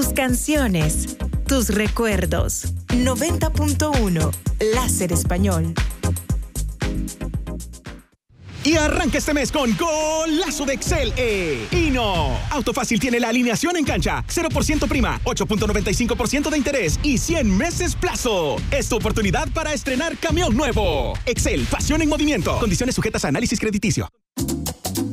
canciones, tus recuerdos. 90.1 Láser Español. Y arranca este mes con golazo de Excel Hino. Autofácil tiene la alineación en cancha, 0% prima, 8.95% de interés y 100 meses plazo. Es tu oportunidad para estrenar camión nuevo. Excel, pasión en movimiento. Condiciones sujetas a análisis crediticio.